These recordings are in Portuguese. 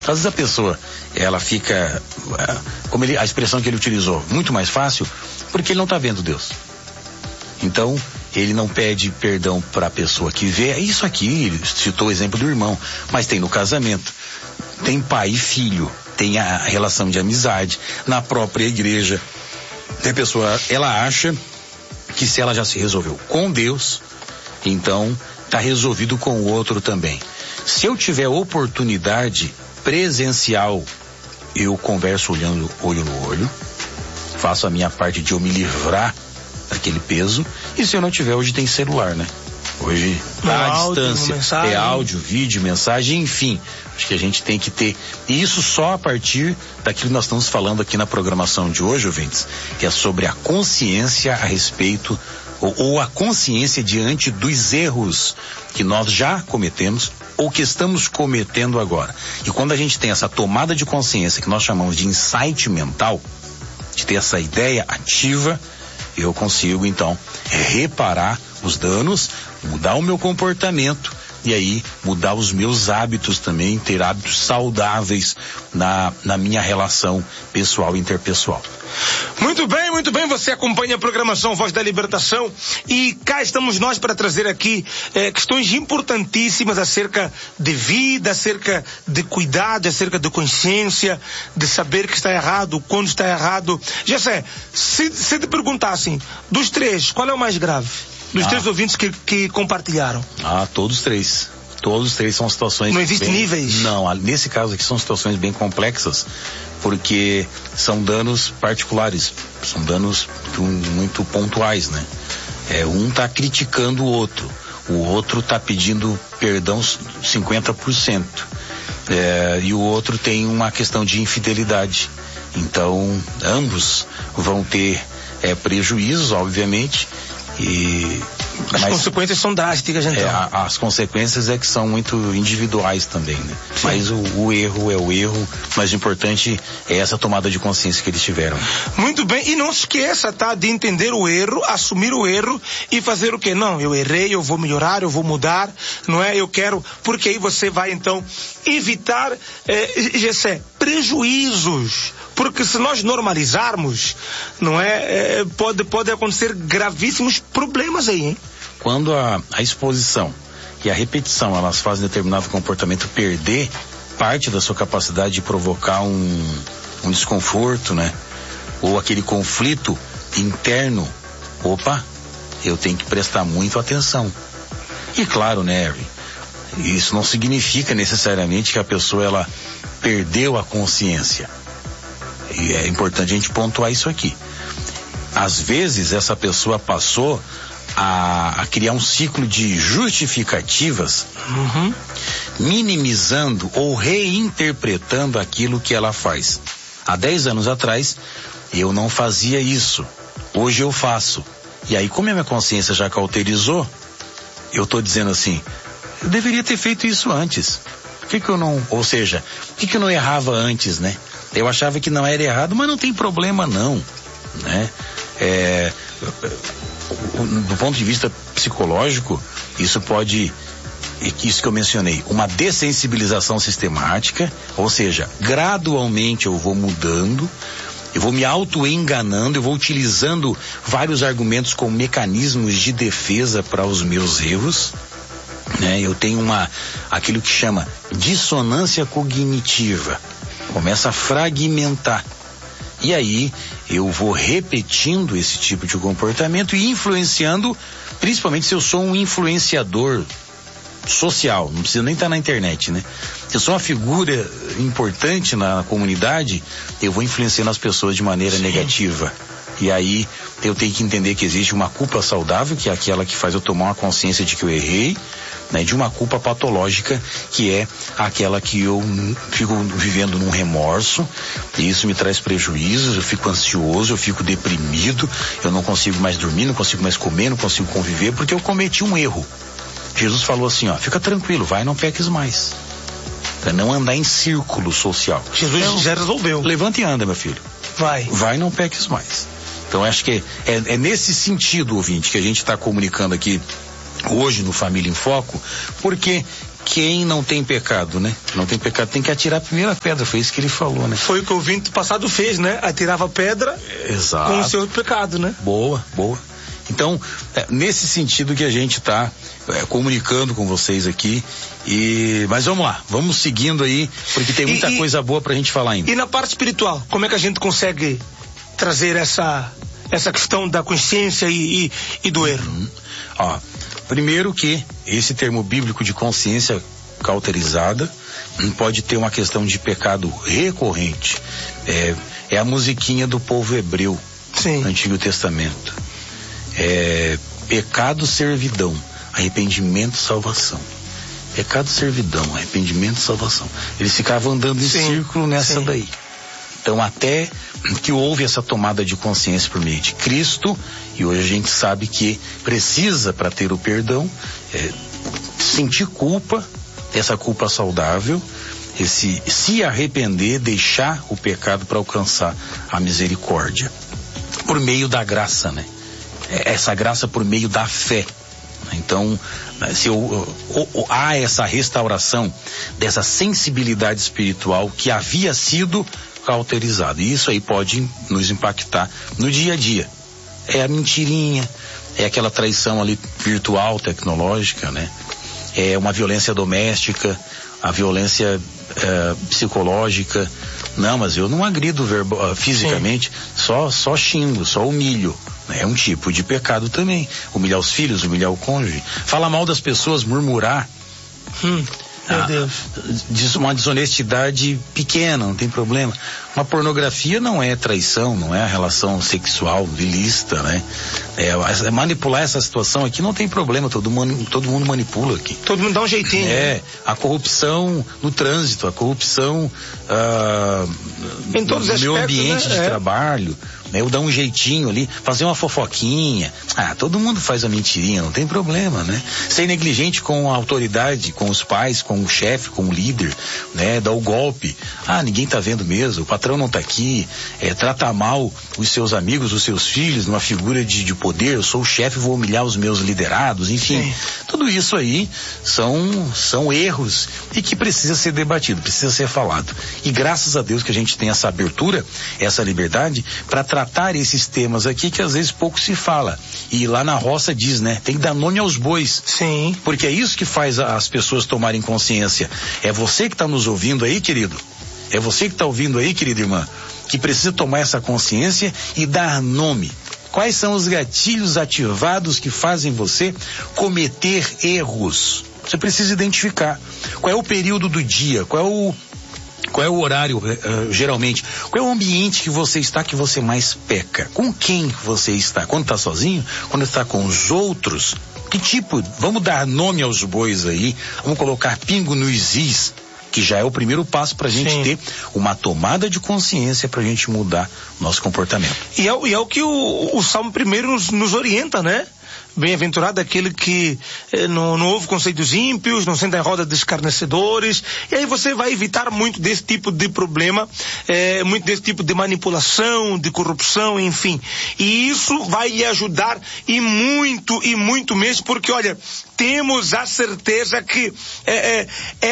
Às vezes a pessoa, ela fica, como a expressão que ele utilizou, muito mais fácil, porque ele não está vendo Deus. Então, ele não pede perdão para a pessoa que vê. Isso aqui, ele citou o exemplo do irmão, mas tem no casamento, tem pai e filho, tem a relação de amizade, na própria igreja. Tem pessoa, ela acha que se ela já se resolveu com Deus, então está resolvido com o outro também. Se eu tiver oportunidade presencial, eu converso olhando olho no olho, faço a minha parte de eu me livrar daquele peso, e se eu não tiver, hoje tem celular, né? Hoje à distância, é áudio, vídeo, mensagem, enfim, acho que a gente tem que ter, e isso só a partir daquilo que nós estamos falando aqui na programação de hoje, ouvintes, que é sobre a consciência a respeito, ou a consciência diante dos erros que nós já cometemos, ou que estamos cometendo agora. E quando a gente tem essa tomada de consciência, que nós chamamos de insight mental, de ter essa ideia ativa, eu consigo então reparar os danos, mudar o meu comportamento e aí mudar os meus hábitos também, ter hábitos saudáveis na minha relação pessoal e interpessoal. Muito bem, você acompanha a programação Voz da Libertação e cá estamos nós para trazer aqui questões importantíssimas acerca de vida, acerca de cuidado, acerca de consciência, de saber que está errado, quando está errado. Jessé, se te perguntassem, dos três, qual é o mais grave? Dos três ouvintes que compartilharam. Todos três. Todos três são situações... Não existem níveis? Não, nesse caso aqui são situações bem complexas, porque são danos particulares, são danos muito pontuais, né? Um está criticando o outro está pedindo perdão 50%, e o outro tem uma questão de infidelidade. Então, ambos vão ter prejuízos, as consequências são drásticas, então. As consequências que são muito individuais também, né? Sim. Mas o erro é o erro, mas o importante é essa tomada de consciência que eles tiveram. Muito bem, e não se esqueça, tá? De entender o erro, assumir o erro e fazer o quê? Não, eu errei, eu vou melhorar, eu vou mudar, não é? Eu quero, porque aí você vai então evitar, Gessé, prejuízos. Porque se nós normalizarmos, não é? Pode acontecer gravíssimos problemas aí, hein? Quando a exposição e a repetição, elas fazem determinado comportamento perder parte da sua capacidade de provocar um desconforto, né? Ou aquele conflito interno, eu tenho que prestar muito atenção. E claro, né, Harry? Isso não significa necessariamente que a pessoa, ela perdeu a consciência. E é importante a gente pontuar isso aqui. Às vezes essa pessoa passou a criar um ciclo de justificativas, minimizando ou reinterpretando aquilo que ela faz. Há 10 anos atrás eu não fazia isso, hoje eu faço. E aí, como a minha consciência já cauterizou, eu estou dizendo assim, eu deveria ter feito isso antes. Por que eu não, ou seja, por que eu não errava antes, né? Eu achava que não era errado, mas não tem problema não, né? Do ponto de vista psicológico, isso que eu mencionei, uma dessensibilização sistemática, ou seja, gradualmente eu vou mudando, eu vou me auto-enganando, eu vou utilizando vários argumentos como mecanismos de defesa para os meus erros, né? Eu tenho aquilo que chama dissonância cognitiva. Começa a fragmentar. E aí eu vou repetindo esse tipo de comportamento e influenciando, principalmente se eu sou um influenciador social, não precisa nem estar na internet, né? Se eu sou uma figura importante na comunidade, eu vou influenciando as pessoas de maneira negativa. E aí eu tenho que entender que existe uma culpa saudável, que é aquela que faz eu tomar uma consciência de que eu errei, né, de uma culpa patológica, que é aquela que eu fico vivendo num remorso, e isso me traz prejuízos, eu fico ansioso, eu fico deprimido, eu não consigo mais dormir, não consigo mais comer, não consigo conviver, porque eu cometi um erro. Jesus falou assim, fica tranquilo, vai, não peques mais. Pra não andar em círculo social. Jesus já resolveu. Levanta e anda, meu filho. Vai, não peques mais. Então acho que é nesse sentido, ouvinte, que a gente está comunicando aqui hoje no Família em Foco, porque quem não tem pecado, né? Não tem pecado, tem que atirar a primeira pedra, foi isso que ele falou, né? Foi o que o ouvinte passado fez, né? Atirava pedra. Exato. Com o seu pecado, né? Boa. Então, nesse sentido que a gente está comunicando com vocês aqui. Mas vamos lá, vamos seguindo aí, porque tem muita coisa boa pra gente falar ainda. E na parte espiritual, como é que a gente consegue trazer essa questão da consciência e do erro? Primeiro que esse termo bíblico de consciência cauterizada pode ter uma questão de pecado recorrente. É a musiquinha do povo hebreu. Sim. No Antigo Testamento. Pecado, servidão, arrependimento, salvação. Pecado, servidão, arrependimento, salvação. Eles ficavam andando em círculo nessa daí. Então, até que houve essa tomada de consciência por meio de Cristo, e hoje a gente sabe que precisa, para ter o perdão, sentir culpa, essa culpa saudável, se arrepender, deixar o pecado para alcançar a misericórdia. Por meio da graça, né? Essa graça por meio da fé. Então, se há essa restauração dessa sensibilidade espiritual que havia sido cauterizada. E isso aí pode nos impactar no dia a dia. É a mentirinha, é aquela traição ali virtual, tecnológica, né? É uma violência doméstica, a violência psicológica. Não, mas eu não agrido fisicamente, só xingo, só humilho. É um tipo de pecado também. Humilhar os filhos, humilhar o cônjuge. Falar mal das pessoas, murmurar. Meu Deus. Uma desonestidade pequena, não tem problema. Uma pornografia não é traição, não é a relação sexual ilícita, né? Manipular essa situação aqui não tem problema, todo mundo manipula aqui. Todo mundo dá um jeitinho. A corrupção no trânsito, a corrupção em todos os aspectos, no meu ambiente de trabalho. Eu dar um jeitinho ali, fazer uma fofoquinha. Todo mundo faz a mentirinha, não tem problema, né? Ser negligente com a autoridade, com os pais, com o chefe, com o líder, né? Dar o golpe. Ninguém tá vendo mesmo, o patrão não tá aqui. Tratar mal os seus amigos, os seus filhos, numa figura de poder. Eu sou o chefe, vou humilhar os meus liderados, enfim. Sim. Tudo isso aí são erros e que precisa ser debatido, precisa ser falado. E graças a Deus que a gente tem essa abertura, essa liberdade, para tratar esses temas aqui que às vezes pouco se fala. E lá na roça diz, né? Tem que dar nome aos bois. Sim. Porque é isso que faz as pessoas tomarem consciência. É você que está nos ouvindo aí, querido. É você que está ouvindo aí, querida irmã, que precisa tomar essa consciência e dar nome. Quais são os gatilhos ativados que fazem você cometer erros? Você precisa identificar. Qual é o período do dia? Qual é o horário, geralmente? Qual é o ambiente que você está que você mais peca? Com quem você está? Quando está sozinho? Quando está com os outros? Que tipo? Vamos dar nome aos bois aí. Vamos colocar pingo nos is, que já é o primeiro passo para a gente ter uma tomada de consciência, para a gente mudar o nosso comportamento. E é o que o Salmo 1 nos orienta, né? Bem-aventurado aquele que não ouve conceitos ímpios, não senta em roda de escarnecedores, e aí você vai evitar muito desse tipo de problema, muito desse tipo de manipulação, de corrupção, enfim. E isso vai lhe ajudar e muito mesmo, porque olha, temos a certeza que é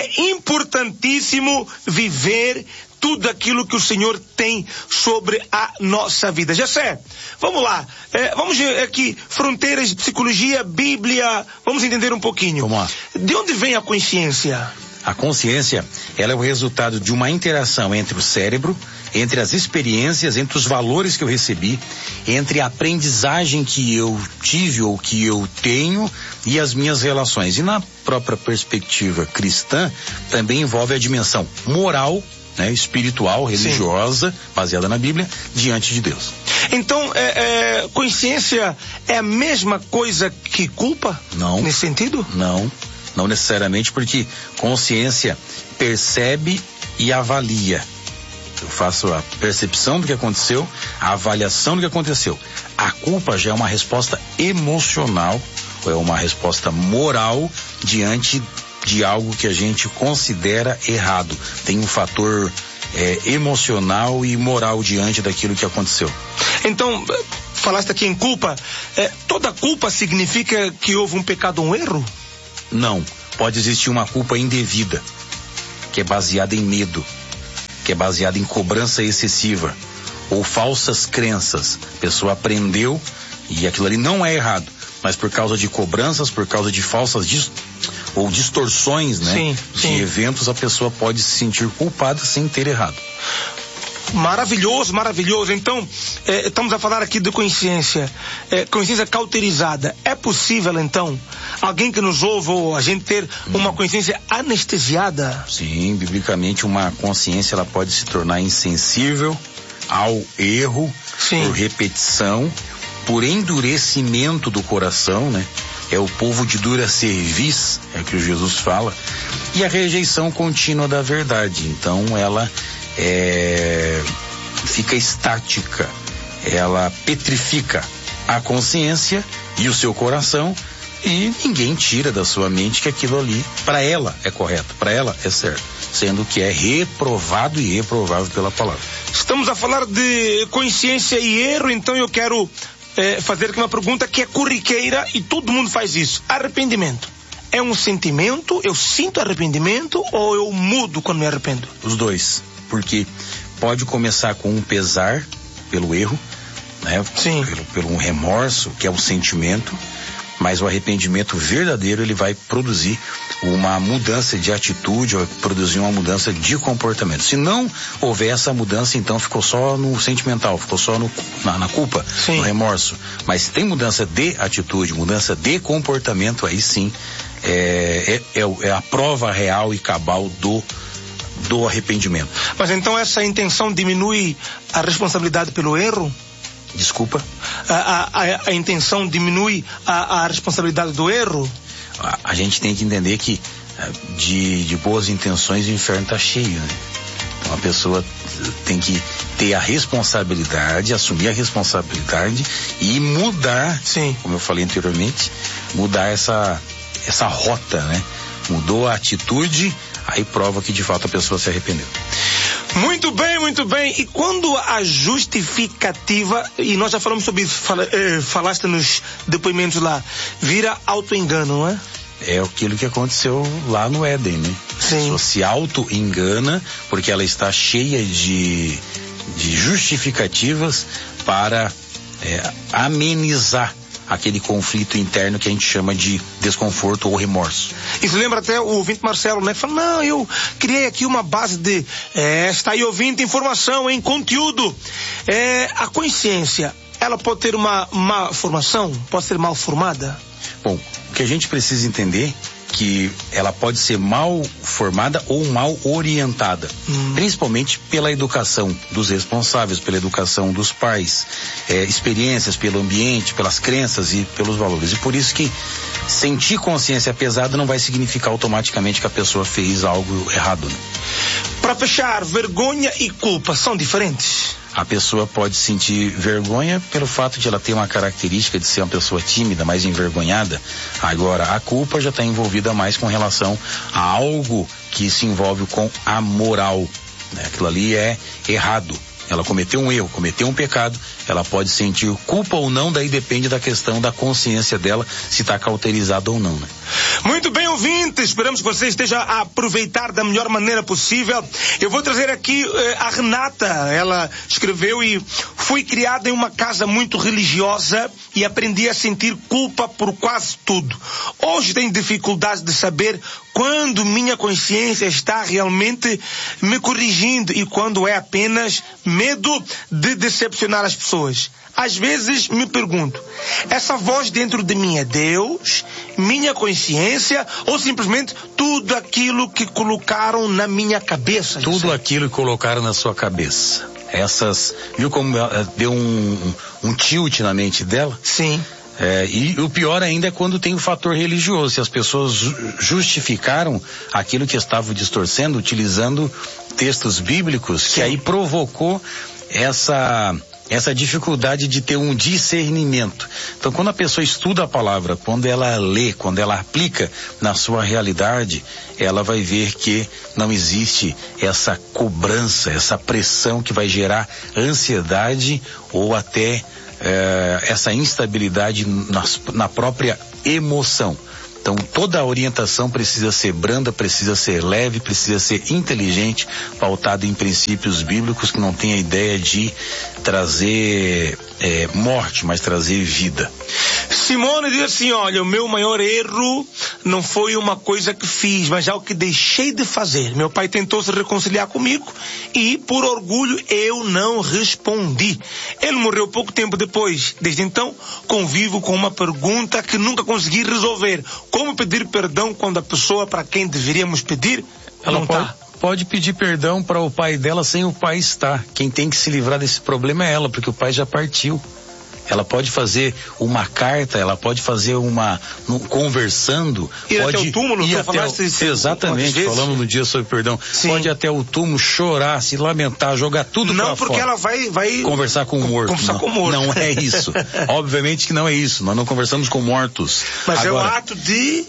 importantíssimo viver tudo aquilo que o Senhor tem sobre a nossa vida. Jessé, vamos lá. Vamos aqui, fronteiras de psicologia, Bíblia, vamos entender um pouquinho. Vamos lá. De onde vem a consciência? A consciência, ela é o resultado de uma interação entre o cérebro, entre as experiências, entre os valores que eu recebi, entre a aprendizagem que eu tive ou que eu tenho e as minhas relações. E na própria perspectiva cristã, também envolve a dimensão moral, né, espiritual, religiosa, baseada na Bíblia, diante de Deus. Então, consciência é a mesma coisa que culpa? Não. Nesse sentido? Não necessariamente, porque consciência percebe e avalia. Eu faço a percepção do que aconteceu, a avaliação do que aconteceu. A culpa já é uma resposta emocional, ou é uma resposta moral diante de algo que a gente considera errado. Tem um fator emocional e moral diante daquilo que aconteceu. Então, falaste aqui em culpa, toda culpa significa que houve um pecado, um erro? Não. pode existir uma culpa indevida, que é baseada em medo, que é baseada em cobrança excessiva, ou falsas crenças. A pessoa aprendeu e aquilo ali não é errado, mas por causa de cobranças, por causa de falsas ou distorções, né, de eventos, a pessoa pode se sentir culpada sem ter errado. Maravilhoso, maravilhoso. Então, estamos a falar aqui de consciência, consciência cauterizada. É possível, então, alguém que nos ouve ou a gente ter uma consciência anestesiada? Sim, biblicamente uma consciência ela pode se tornar insensível ao erro, por repetição, por endurecimento do coração, né? É o povo de dura cerviz, é o que Jesus fala, e a rejeição contínua da verdade. Então ela fica estática, ela petrifica a consciência e o seu coração, e ninguém tira da sua mente que aquilo ali, para ela, é correto, para ela é certo, sendo que é reprovado e reprovável pela palavra. Estamos a falar de consciência e erro, então eu quero fazer aqui uma pergunta que é corriqueira e todo mundo faz isso. Arrependimento é um sentimento? Eu sinto arrependimento ou eu mudo quando me arrependo? Os dois, porque pode começar com um pesar pelo erro, né? Pelo um remorso, que é um sentimento, mas o arrependimento verdadeiro ele vai produzir uma mudança de atitude, vai produzir uma mudança de comportamento. Se não houver essa mudança, então ficou só no sentimental, ficou só na culpa, no remorso. Mas se tem mudança de atitude, mudança de comportamento, aí sim é a prova real e cabal do arrependimento. Mas então essa intenção diminui a responsabilidade pelo erro? Desculpa? A intenção diminui a responsabilidade do erro? A gente tem que entender que de boas intenções o inferno está cheio, né? Então a pessoa tem que ter a responsabilidade, assumir a responsabilidade e mudar, como eu falei anteriormente, mudar essa rota, né? Mudou a atitude, aí prova que de fato a pessoa se arrependeu. Muito bem, muito bem. E quando a justificativa, e nós já falamos sobre isso, falaste nos depoimentos lá, vira auto-engano, não é? É aquilo que aconteceu lá no Éden, né? A pessoa se auto-engana porque ela está cheia de justificativas para amenizar aquele conflito interno que a gente chama de desconforto ou remorso. Isso lembra até o ouvinte Marcelo, né? Que fala, não, eu criei aqui uma base de... está aí ouvindo informação, conteúdo. A consciência, ela pode ter uma má formação? Pode ser mal formada? Bom, o que a gente precisa entender que ela pode ser mal formada ou mal orientada, principalmente pela educação dos responsáveis, pela educação dos pais, experiências pelo ambiente, pelas crenças e pelos valores. E por isso que sentir consciência pesada não vai significar automaticamente que a pessoa fez algo errado, né? Para fechar, vergonha e culpa são diferentes? A pessoa pode sentir vergonha pelo fato de ela ter uma característica de ser uma pessoa tímida, mais envergonhada. Agora, a culpa já está envolvida mais com relação a algo que se envolve com a moral, né? Aquilo ali é errado. Ela cometeu um erro, cometeu um pecado, ela pode sentir culpa ou não, daí depende da questão da consciência dela, se está cauterizada ou não, né? Muito bem, ouvintes, esperamos que você esteja a aproveitar da melhor maneira possível. Eu vou trazer aqui a Renata, ela escreveu e fui criada em uma casa muito religiosa e aprendi a sentir culpa por quase tudo. Hoje tenho dificuldade de saber quando minha consciência está realmente me corrigindo e quando é apenas medo de decepcionar as pessoas. Às vezes me pergunto, essa voz dentro de mim é Deus, minha consciência ou simplesmente tudo aquilo que colocaram na minha cabeça? Tudo aquilo que colocaram na sua cabeça. Viu como deu um tilt na mente dela? Sim. E o pior ainda é quando tem o fator religioso, se as pessoas justificaram aquilo que estavam distorcendo, utilizando textos bíblicos, que aí provocou essa dificuldade de ter um discernimento. Então, quando a pessoa estuda a palavra, quando ela lê, quando ela aplica na sua realidade, ela vai ver que não existe essa cobrança, essa pressão que vai gerar ansiedade ou até essa instabilidade na própria emoção. Então toda a orientação precisa ser branda, precisa ser leve, precisa ser inteligente, pautada em princípios bíblicos, que não tem a ideia de trazer morte, mas trazer vida. Simone diz assim, olha, o meu maior erro não foi uma coisa que fiz, mas algo que deixei de fazer. Meu pai tentou se reconciliar comigo e, por orgulho, eu não respondi. Ele morreu pouco tempo depois. Desde então, convivo com uma pergunta que nunca consegui resolver. Como pedir perdão quando a pessoa para quem deveríamos pedir não está? Pode pedir perdão para o pai dela sem o pai estar. Quem tem que se livrar desse problema é ela, porque o pai já partiu. Ela pode fazer uma carta, ela pode fazer conversando. Ir pode até o túmulo, exatamente, falamos no dia sobre perdão. Sim. Pode ir até o túmulo, chorar, se lamentar, jogar tudo pra fora. Não, porque ela vai conversar com o morto. Conversar com o morto. Não é isso. Obviamente que não é isso. Nós não conversamos com mortos. Mas agora, é o ato de...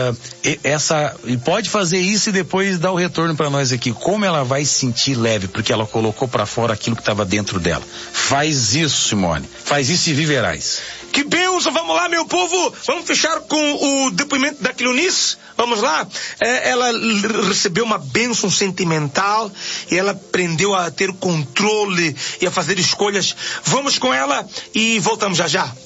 E pode fazer isso e depois dar o retorno para nós aqui. Como ela vai se sentir leve, porque ela colocou para fora aquilo que estava dentro dela. Faz isso, Simone. Faz isso e viverás. Que bênção, vamos lá, meu povo, vamos fechar com o depoimento da Cleonice, vamos lá. Ela recebeu uma bênção sentimental e ela aprendeu a ter controle e a fazer escolhas. Vamos com ela e voltamos já já.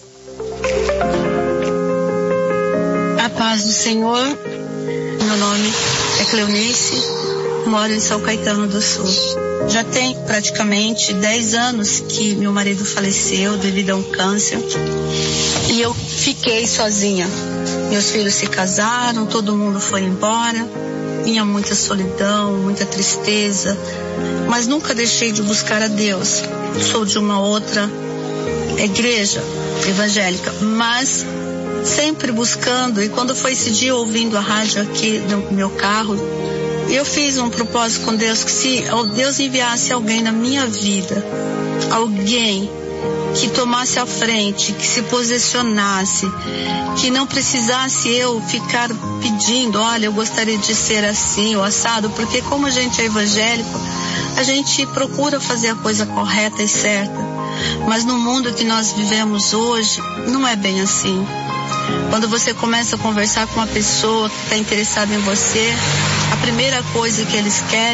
A paz do Senhor, meu nome é Cleonice, moro em São Caetano do Sul. Já tem praticamente 10 anos que meu marido faleceu devido a um câncer e eu fiquei sozinha. Meus filhos se casaram, todo mundo foi embora, vinha muita solidão, muita tristeza, mas nunca deixei de buscar a Deus. Sou de uma outra igreja evangélica, mas sempre buscando, e quando foi esse dia ouvindo a rádio aqui no meu carro, eu fiz um propósito com Deus que se Deus enviasse alguém na minha vida, alguém que tomasse a frente, que se posicionasse, que não precisasse eu ficar pedindo, olha, eu gostaria de ser assim ou assado, porque como a gente é evangélico, a gente procura fazer a coisa correta e certa, mas no mundo que nós vivemos hoje, não é bem assim. Quando você começa a conversar com uma pessoa que está interessada em você, a primeira coisa que eles querem